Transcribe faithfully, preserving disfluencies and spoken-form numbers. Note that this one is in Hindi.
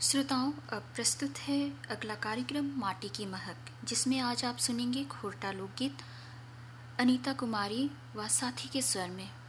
श्रोताओं, अब प्रस्तुत है अगला कार्यक्रम माटी की महक, जिसमें आज आप सुनेंगे खोरटा लोकगीत अनीता कुमारी व साथी के स्वर में।